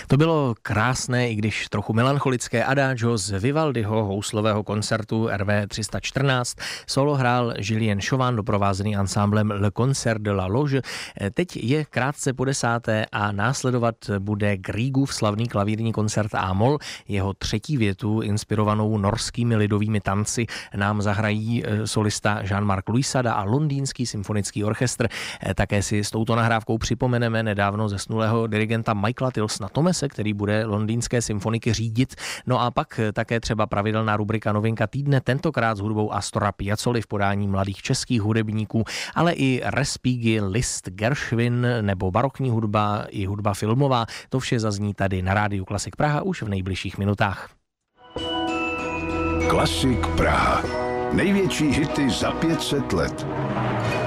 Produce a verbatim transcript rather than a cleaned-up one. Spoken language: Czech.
To bylo krásné, i když trochu melancholické adagio z Vivaldiho houslového koncertu R V tři sta čtrnáct. Solo hrál Julien Chauvin, doprovázený ansámblem Le Concert de la Loge. Teď je krátce po desáté a následovat bude Griegův slavný klavírní koncert A-moll. Jeho třetí větu, inspirovanou norskými lidovými tanci, nám zahrají solista Jean-Marc Louisada a Londýnský symfonický orchestr. Také si s touto nahrávkou připomeneme nedávno zesnulého dirigenta Michaela Tilsona Thomase, který bude londýnské symfoniky řídit. No a pak také třeba pravidelná rubrika Novinka týdne, tentokrát s hudbou Astora Piazzoly v podání mladých českých hudebníků, ale i Respighi, Liszt, Gershwin nebo barokní hudba i hudba filmová. To vše zazní tady na Rádiu Klasik Praha už v nejbližších minutách. Klasik Praha. Největší hity za pět set let.